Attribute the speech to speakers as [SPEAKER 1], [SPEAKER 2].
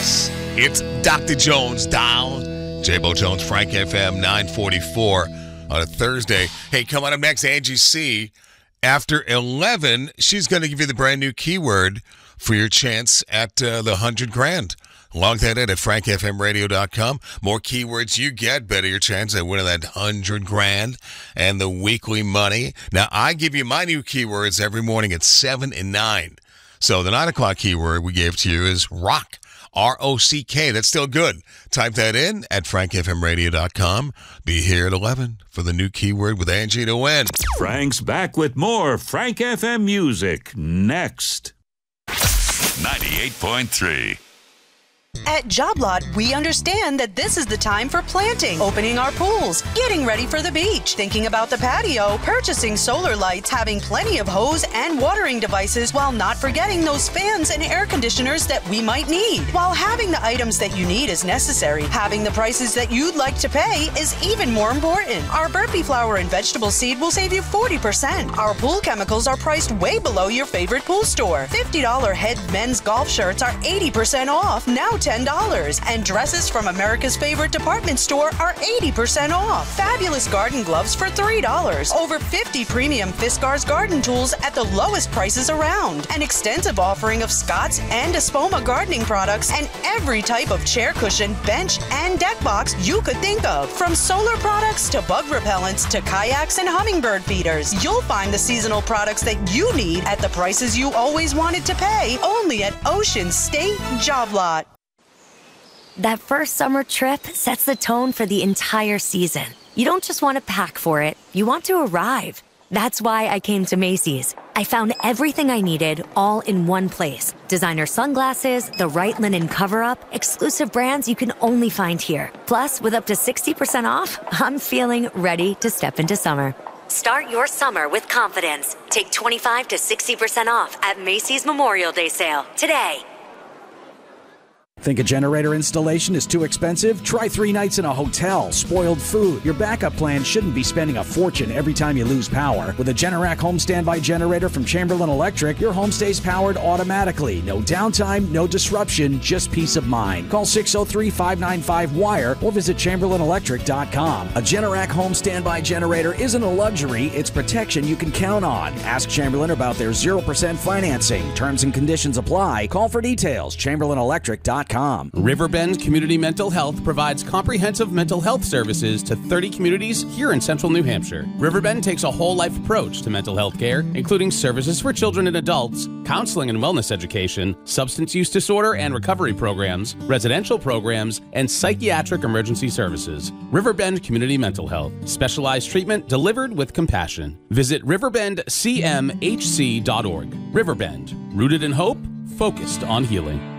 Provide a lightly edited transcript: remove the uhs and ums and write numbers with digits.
[SPEAKER 1] Yes, it's Dr. Jones Dial. J-Bo Jones, Frank FM 944 on a Thursday. Hey, coming up next, Angie C. After 11, she's going to give you the brand new keyword for your chance at the 100 grand. Log that in at frankfmradio.com. More keywords you get, better your chance at winning that 100 grand and the weekly money. Now, I give you my new keywords every morning at 7 and 9. So the 9 o'clock keyword we gave to you is rock. R-O-C-K. That's still good. Type that in at frankfmradio.com. Be here at 11 for the new keyword with Angie to win.
[SPEAKER 2] Frank's back with more Frank FM music next.
[SPEAKER 3] 98.3.
[SPEAKER 4] At JobLot, we understand that this is the time for planting, opening our pools, getting ready for the beach, thinking about the patio, purchasing solar lights, having plenty of hose and watering devices, while not forgetting those fans and air conditioners that we might need. While having the items that you need is necessary, having the prices that you'd like to pay is even more important. Our burpee flour and vegetable seed will save you 40%. Our pool chemicals are priced way below your favorite pool store. $50 head men's golf shirts are 80% off, now $10. And dresses from America's favorite department store are 80% off. Fabulous garden gloves for $3. Over 50 premium Fiskars garden tools at the lowest prices around. An extensive offering of Scott's and Espoma gardening products and every type of chair cushion, bench, and deck box you could think of. From solar products to bug repellents to kayaks and hummingbird feeders, you'll find the seasonal products that you need at the prices you always wanted to pay, only at Ocean State JobLot.
[SPEAKER 5] That first summer trip sets the tone for the entire season. You don't just want to pack for it, you want to arrive. That's why I came to Macy's. I found everything I needed all in one place. Designer sunglasses, the right linen cover-up, exclusive brands you can only find here. Plus, with up to 60% off, I'm feeling ready to step into summer. Start your summer with confidence. Take 25 to 60% off at Macy's Memorial Day sale today.
[SPEAKER 6] Think a generator installation is too expensive? Try 3 nights in a hotel, spoiled food. Your backup plan shouldn't be spending a fortune every time you lose power. With a Generac home standby generator from Chamberlain Electric, your home stays powered automatically. No downtime, no disruption, just peace of mind. Call 603-595-WIRE or visit ChamberlainElectric.com. A Generac home standby generator isn't a luxury, it's protection you can count on. Ask Chamberlain about their 0% financing. Terms and conditions apply. Call for details. ChamberlainElectric.com.
[SPEAKER 7] Riverbend Community Mental Health provides comprehensive mental health services to 30 communities here in central New Hampshire. Riverbend takes a whole-life approach to mental health care, including services for children and adults, counseling and wellness education, substance use disorder and recovery programs, residential programs, and psychiatric emergency services. Riverbend Community Mental Health. Specialized treatment delivered with compassion. Visit riverbendcmhc.org. Riverbend. Rooted in hope, focused on healing.